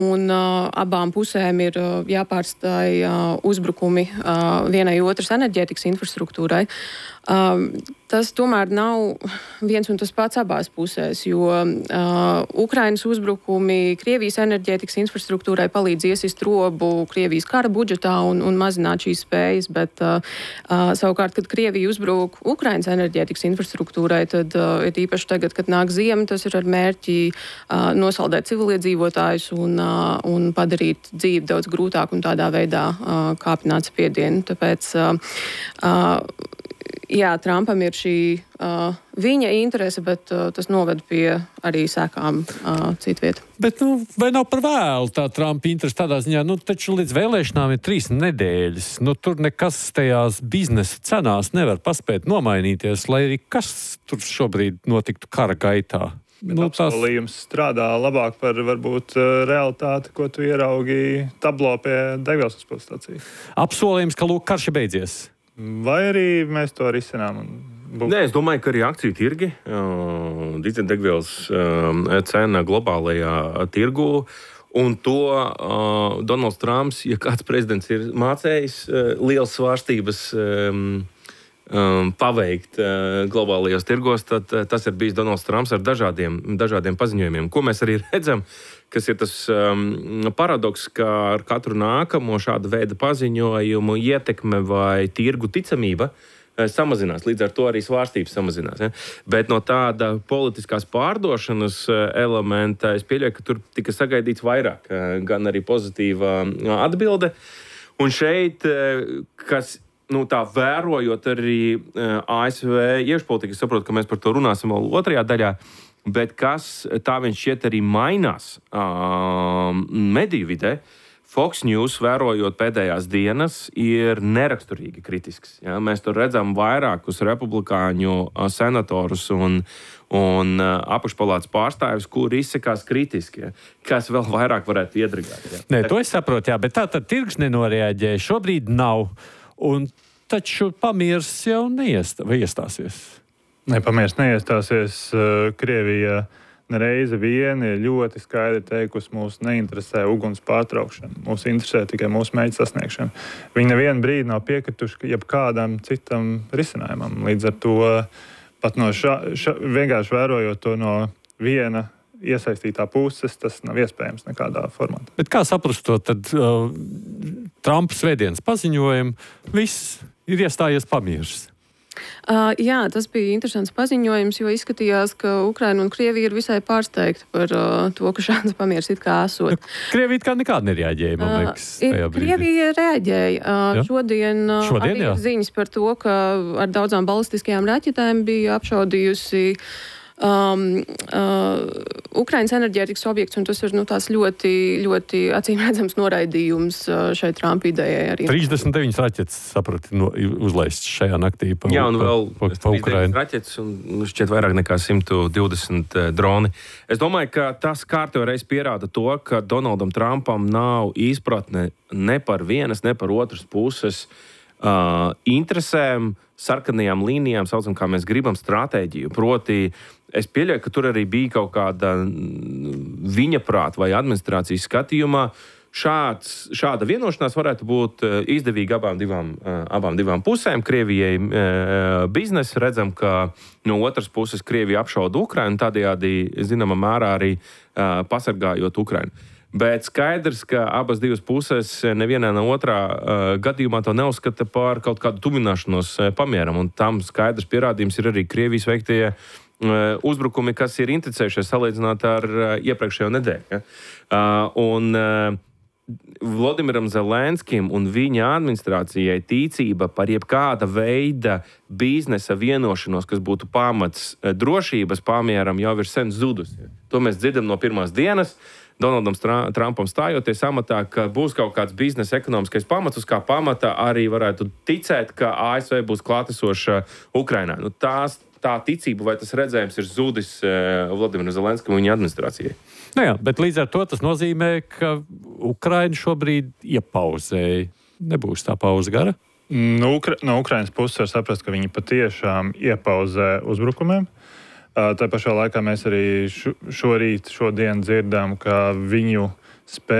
Un abām pusēm ir jāpārstāj uzbrukumi vienai otras enerģētikas infrastruktūrai. Tas tomēr nav viens un tas pats abās pusēs, jo Ukrainas uzbrukumi Krievijas enerģētikas infrastruktūrai palīdz iesist robu Krievijas kara budžetā un mazināt šīs spējas, bet savukārt, kad Krievija uzbruk Ukrainas enerģētikas infrastruktūrai, tad ir īpaši tagad, kad nāk ziema, tas ir ar mērķi nosaldēt civiliedzīvotājus un padarīt dzīvi daudz grūtāku un tādā veidā kāpināt spiedienu. Tāpēc jā, Trumpam ir šī viņa interese, bet tas noved pie arī sekām citviet. Bet vai nav par vēlu tā Trumpa interese tādā ziņā? Taču līdz vēlēšanām ir 3 nedēļas. Tur nekas tajās biznesa cenās nevar paspēt nomainīties, lai arī kas tur šobrīd notiktu kara gaitā. Apsolījums strādā labāk par varbūt realitāti, ko tu ieraugi tablo pie degvielas uzpilstācijas. Apsolījums, ka lūk, karš ir beidzies. Vai arī mēs to risinām? Nē, es domāju, ka arī akciju tirgi, degvielas cena globālajā tirgu, un to Donalds Trumps, ja kāds prezidents ir mācējis liels svārstības paveikt globālajos tirgos, tad tas ir bijis Donalds Trumps ar dažādiem paziņojumiem. Ko mēs arī redzam, kas ir tas paradoks, ka ar katru nākamo šāda veida paziņojumu ietekme vai tirgu ticamība samazinās. Līdz ar to arī svārstības samazinās. Ja? Bet no tāda politiskās pārdošanas elementa es pieļauju, ka tur tika sagaidīts vairāk, gan arī pozitīva atbilde. Un šeit, kas tā vērojot arī ASV iekšpolitiku, es saprotu, ka mēs par to runāsim vēl otrajā daļā, bet kas tā viņš šķiet arī mainās mediju vidē, Fox News, vērojot pēdējās dienas, ir neraksturīgi kritisks. Ja? Mēs tur redzam vairākus republikāņu senatorus un apakšpalātas pārstāvjus, kuri izsakās kritiski, ja? Kas vēl vairāk varētu iedragāt. Ja? Nē, to es saprotu, jā, bet tā tad tirgus nenoreaģēja. Šobrīd nav. Un taču pamiers jau iestāsies. Ne, pamiers neiestāsies. Krievija nereize vien ir ļoti skaidri teikusi, mūs neinteresē uguns pārtraukšana. Mūs interesē tikai mūsu mērķa sasniegšana. Viņi nevienu brīdi nav piekrituši jebkādam citam risinājumam. Līdz ar to pat no vienkārši vērojot to no viena iesaistītā puses, tas nav iespējams nekādā formātā. Bet kā saprast to, tad Trumpa svētdienas paziņojumu, viss ir iestājies pamiers? Jā, tas bija interesants paziņojums, jo izskatījās, ka Ukraina un Krievija ir visai pārsteigti par to, ka šāds pamiers it kā esot. Krievija it kā nekādi nereaģēja, man liekas, tajā brīdī. Krievija reaģēja. Šodien arī jā. Ziņas par to, ka ar daudzām balistiskajām raķetēm bija apšaudījusi Ukrainas enerģētikas objekts, un tas ir tās ļoti, ļoti acīmredzams noraidījums šai Trumpa idejai arī. 39 raķetes, saprati, uzlaists šajā naktī pa Jā, un vēl pa Ukrainu. Raķetes un šķiet vairāk nekā 120 droni. Es domāju, ka tas kārtējo reizi pierāda to, ka Donaldam Trumpam nav izpratne ne par vienas, ne par otras puses interesēm, sarkanajām līnijām, saucam, kā mēs gribam, stratēģiju. Proti, es pieļauju, ka tur arī bija kaut kāda viņa prāta vai administrācijas skatījumā. Šāda vienošanās varētu būt izdevīga abām divām pusēm. Krievijai biznesa, redzam, ka no otras puses Krievija apšauda Ukrainu, tādējādi, zināmā mērā arī pasargājot Ukrainu. Bet skaidrs, ka abas divas puses nevienā no otrā gadījumā to neuzskata par kaut kādu tuvināšanos pamieram. Un tam skaidrs pierādījums ir arī Krievijas veiktie uzbrukumi, kas ir inticējušies salīdzināt ar iepriekšējo nedēļu. Ja? Vladimiram Zelenskim un viņa administrācijai ticība par jebkāda veida biznesa vienošanos, kas būtu pamats drošības pamieram, jau ir sen zudusi. To mēs dzirdam no pirmās dienas. Donaldam Trumpam stājoties amatā, ka būs kaut kāds biznesa ekonomiskais pamats, uz kā pamata arī varētu ticēt, ka ASV būs klātesoša Ukrainā. Tā ticība vai tas redzējums ir zudis Vladimiram Zelenskim un viņa administrācijai. Jā, bet līdz ar to tas nozīmē, ka Ukraina šobrīd iepauzēja. Nebūs tā pauze gara? No Ukrainas puses var saprast, ka viņi patiešām iepauzē uzbrukumiem. Tā pašā laikā mēs arī šodien dzirdam, ka viņu spēj